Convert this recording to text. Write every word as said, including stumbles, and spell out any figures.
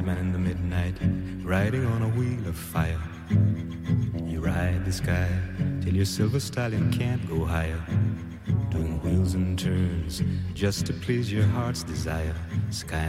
man in the midnight, riding on a wheel of fire. You ride the sky till your silver stallion can't go higher, doing wheels and turns just to please your heart's desire. Sky